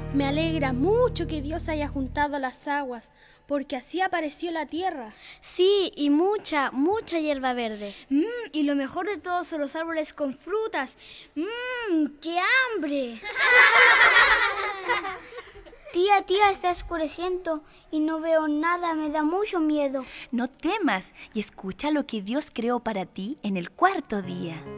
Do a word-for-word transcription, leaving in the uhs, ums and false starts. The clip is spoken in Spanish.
Me alegra mucho que Dios haya juntado las aguas, porque así apareció la tierra. Sí, y mucha, mucha hierba verde. Mmm, y lo mejor de todo son los árboles con frutas. Mmm, qué hambre. Tía, tía, está oscureciendo y no veo nada, me da mucho miedo. No temas y escucha lo que Dios creó para ti en el cuarto día.